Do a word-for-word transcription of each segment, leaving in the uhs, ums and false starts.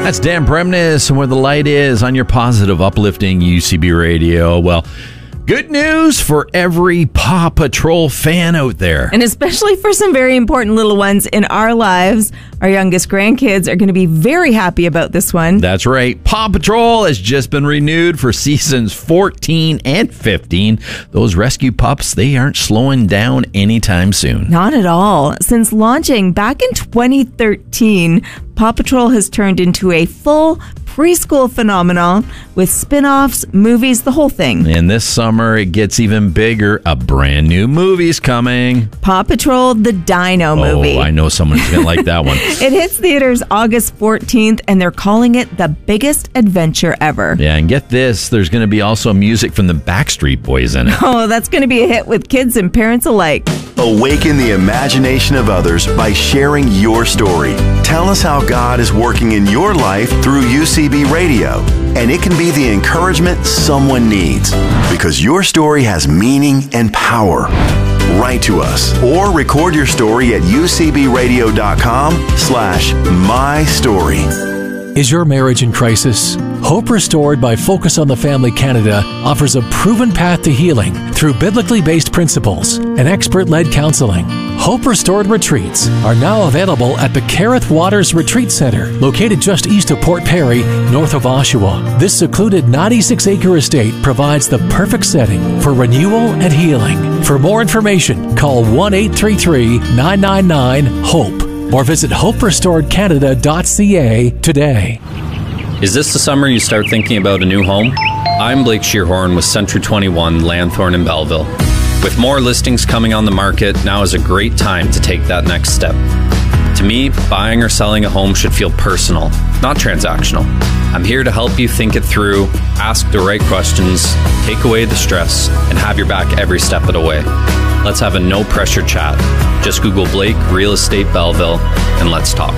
That's Dan Bremnes and Where the Light Is on your positive, uplifting U C B radio. Well, good news for every Paw Patrol fan out there. And especially for some very important little ones in our lives. Our youngest grandkids are going to be very happy about this one. That's right. Paw Patrol has just been renewed for seasons fourteen and fifteen. Those rescue pups, they aren't slowing down anytime soon. Not at all. Since launching back in twenty thirteen, Paw Patrol has turned into a full preschool phenomenon with spin-offs, movies, the whole thing. And this summer, it gets even bigger. A brand new movie's coming. Paw Patrol, the Dino movie. Oh, I know someone who's going to like that one. It hits theaters August fourteenth, and they're calling it the biggest adventure ever. Yeah, and get this, there's going to be also music from the Backstreet Boys in it. Oh, that's going to be a hit with kids and parents alike. Awaken the imagination of others by sharing your story. Tell us how God is working in your life through U C B Radio. And it can be the encouragement someone needs, because your story has meaning and power. Write to us or record your story at ucbradio.com slash my story. Is your marriage in crisis? Hope Restored by Focus on the Family Canada offers a proven path to healing through biblically based principles and expert-led counseling. Hope Restored retreats are now available at the Carith Waters Retreat Center, located just east of Port Perry, north of Oshawa. This secluded ninety-six acre estate provides the perfect setting for renewal and healing. For more information, call one eight three three, nine nine nine, HOPE or visit hope restored canada dot c a today. Is this the summer you start thinking about a new home? I'm Blake Shearhorn with Century twenty-one, Lanthorne in Belleville. With more listings coming on the market, now is a great time to take that next step. To me, buying or selling a home should feel personal, not transactional. I'm here to help you think it through, ask the right questions, take away the stress, and have your back every step of the way. Let's have a no-pressure chat. Just Google Blake Real Estate Belleville and let's talk.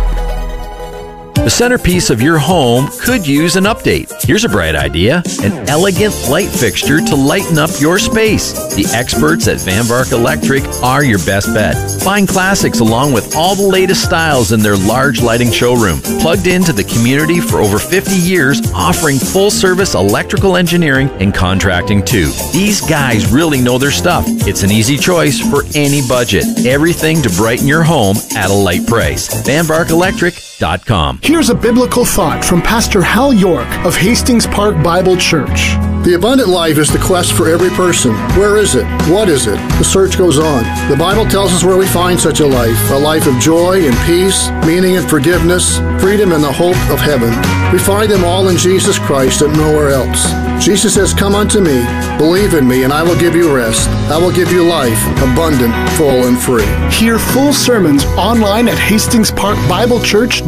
The centerpiece of your home could use an update. Here's a bright idea: an elegant light fixture to lighten up your space. The experts at Van Vark Electric are your best bet. Find classics along with all the latest styles in their large lighting showroom. Plugged into the community for over fifty years, offering full-service electrical engineering and contracting too. These guys really know their stuff. It's an easy choice for any budget. Everything to brighten your home at a light price. van vark electric dot com. Here's a biblical thought from Pastor Hal York of Hastings Park Bible Church. The abundant life is the quest for every person. Where is it? What is it? The search goes on. The Bible tells us where we find such a life, a life of joy and peace, meaning and forgiveness, freedom and the hope of heaven. We find them all in Jesus Christ and nowhere else. Jesus says, "Come unto me, believe in me, and I will give you rest. I will give you life, abundant, full, and free." Hear full sermons online at Hastings Park Bible Church.